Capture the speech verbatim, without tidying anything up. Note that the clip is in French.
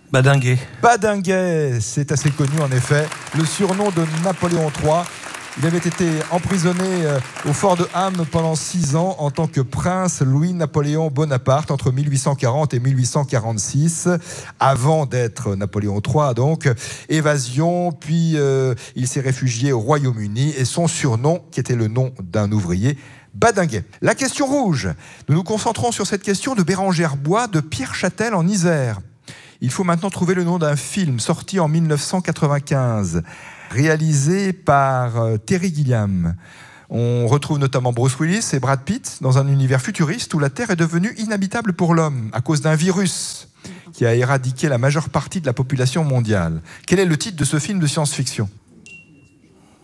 Badinguet. Badinguet, c'est assez connu en effet. Le surnom de Napoléon trois. Il avait été emprisonné au fort de Ham pendant six ans en tant que prince Louis-Napoléon Bonaparte entre mille huit cent quarante et mille huit cent quarante-six, avant d'être Napoléon trois donc. Évasion, puis euh, il s'est réfugié au Royaume-Uni et son surnom, qui était le nom d'un ouvrier, Badinguet. La question rouge. Nous nous concentrons sur cette question de Bérengère Bois de Pierre Châtel en Isère. Il faut maintenant trouver le nom d'un film sorti en mille neuf cent quatre-vingt-quinze, réalisé par euh, Terry Gilliam. On retrouve notamment Bruce Willis et Brad Pitt dans un univers futuriste où la Terre est devenue inhabitable pour l'homme à cause d'un virus qui a éradiqué la majeure partie de la population mondiale. Quel est le titre de ce film de science-fiction ?